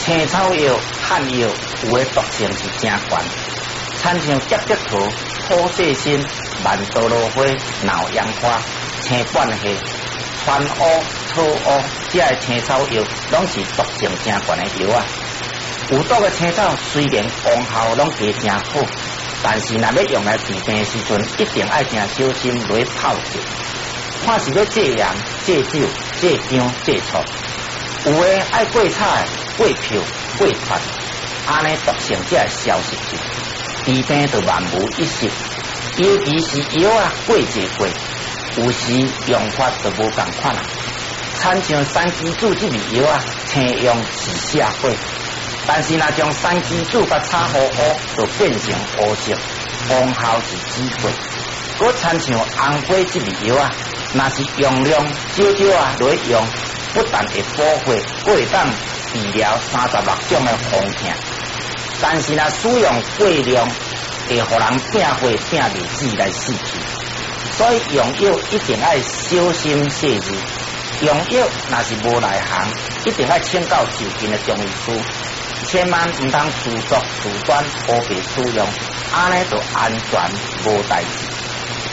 青草药、汉药有诶毒性是真悬，参像结节桃、土细心、万多罗花、脑氧化、青管系、川乌、草乌，这些青草药拢是毒性真悬诶药啊。有毒诶青草虽然功效拢加真好，但是若要用来治病时阵，一定爱真小心落泡制。看是要戒盐、戒酒、戒姜、戒醋，有诶爱过菜、过票、过团，安尼毒性才会消失去，治病就万无一失。尤其是药啊，过节过，有时用法就无共款啦。参像三支子这味药啊，青用是下过，但是若将三支子甲炒糊糊，就变成乌色，功效是紫过。佮参像红花这味药啊，若是用量少少啊来用，不但会保火，佮会当治疗36种的风痛。但是若使用过量，会互人拼火拼日子来死去。所以用药一定要小心细致。用药若是无内行，一定要请教就近的中医师，千万唔通自作自专，胡白使用，安尼就安全无代志。